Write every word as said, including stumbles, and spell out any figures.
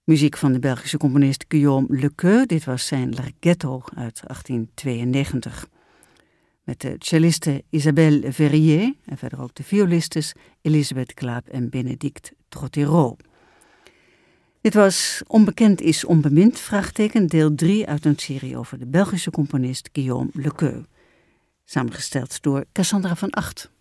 Muziek van de Belgische componist Guillaume Lequeux. Dit was zijn Larghetto uit achttien tweeënnegentig. Met de celliste Isabelle Verrier en verder ook de violistes Elisabeth Klaap en Bénédicte Trottereau. Dit was Onbekend is onbemind, vraagteken, deel drie uit een serie over de Belgische componist Guillaume Lequeux. Samengesteld door Cassandra van Acht.